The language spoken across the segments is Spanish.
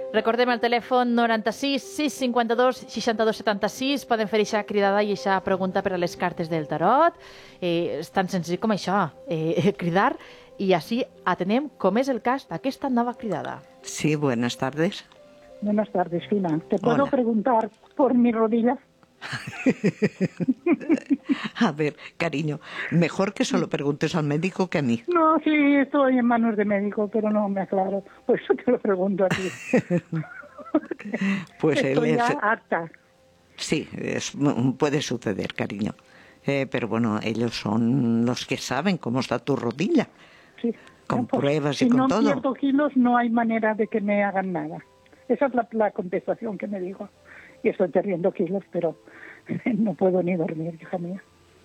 Recordem el telèfon 96 652 62 76. Poden fer aquesta cridada i aquesta pregunta per a les cartes del tarot. És tan senzill com això, cridar, i així atenem com és el cas d'aquesta nova cridada. Sí, buenas tardes. Buenas tardes, Fina. ¿Te puedo Hola. preguntar por mi rodilla? A ver, cariño, mejor que solo preguntes al médico que a mí. No, sí, estoy en manos de médico, pero no me aclaro. Por eso te lo pregunto a ti. Pues él Estoy es... ya harta. Sí, puede suceder, cariño. Pero bueno, ellos son los que saben cómo está tu rodilla. Sí. Con Pues, pruebas y si con no todo. pierdo kilos, no hay manera de que me hagan nada. Esa es la contestación que me dijo. Y estoy perdiendo kilos, pero no puedo ni dormir, hija mía.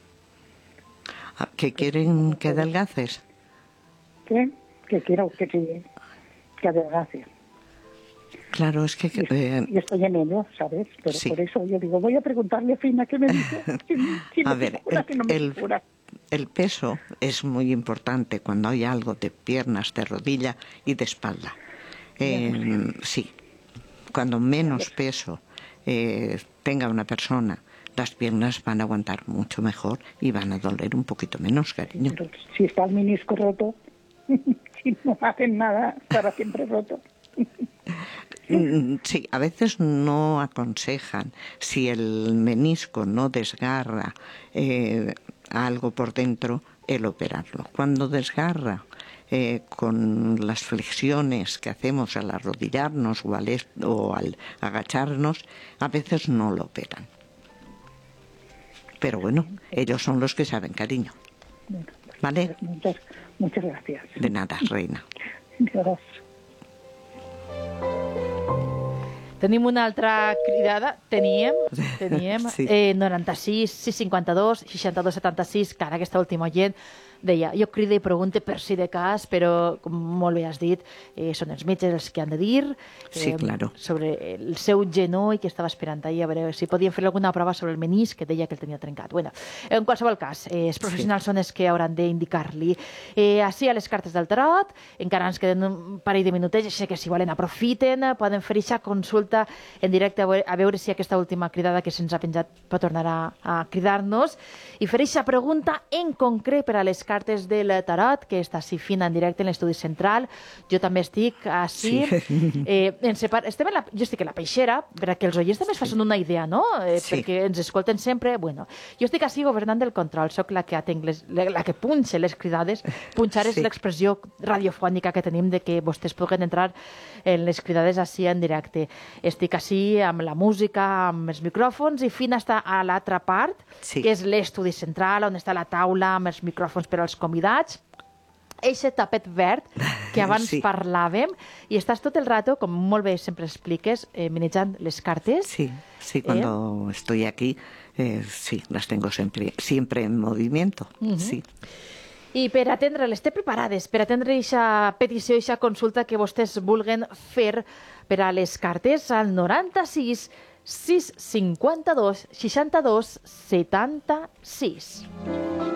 ¿Que quieren que adelgaces? ¿Qué? Que quiero que adelgace. Claro, es que... Y estoy en ello, ¿sabes? Pero sí. por eso yo digo, voy a preguntarle a Fina qué me dice. Si A me ver, figura, si no me figura. el peso es muy importante cuando hay algo de piernas, de rodilla y de espalda. Sí, cuando menos peso tenga una persona, las piernas van a aguantar mucho mejor y van a doler un poquito menos, cariño. Pero si está el menisco roto, si no hacen nada, estará siempre roto. Sí, a veces no aconsejan, si el menisco no desgarra algo por dentro, el operarlo. Cuando desgarra con las flexiones que hacemos al arrodillarnos o al agacharnos, a veces no lo operan. Pero bueno, ellos son los que saben, cariño. Bueno, ¿Vale? Muchas gracias. De nada, reina. Gracias. Tenim una altra cridada. Teníem Sí. 96 652 62 76, que ara aquesta última gent deia, jo crido i pregunte per si de cas, però, com molt bé has dit, són els metges els que han de dir Sí, claro. sobre el seu genoll, que estava esperant ahir, a veure si podien fer alguna prova sobre el menisc, que deia que el tenia trencat. Bueno, en qualsevol cas, els professionals són els que hauran d'indicar-li. Així a les cartes del tarot, encara ens queden un parell de minutets, així que si volen aprofiten, poden fer aquesta consulta en directe a veure si aquesta última cridada que se'ns ha penjat pot tornar a cridar-nos i fer aquesta pregunta en concret per a les cartes del tarot, que està així fina en directe en l'estudi central. Jo també estic així. Sí. Jo estic a la peixera, perquè els oients també es facin una idea, no? Sí. Perquè ens escolten sempre. Bueno, jo estic així governant el control, soc la que atenc la que punxa les cridades. Punxar és Sí. l'expressió radiofònica que tenim de que vostès puguen entrar en les cridades així en directe. Estic així amb la música, amb els micròfons, i Fina està a l'altra part, Sí. que és l'estudi central, on està la taula amb els micròfons per als convidats. Eixe tapet verd que abans Sí. parlàvem, i estàs tot el rato, com molt bé sempre expliques, manejant les cartes. Sí, cuando estoy aquí, sí, las tengo siempre en movimiento, sí. I per atendre-les, té preparades per atendre aquesta petició, aquesta consulta que vostès vulguen fer per a les cartes al 96 652 62 76.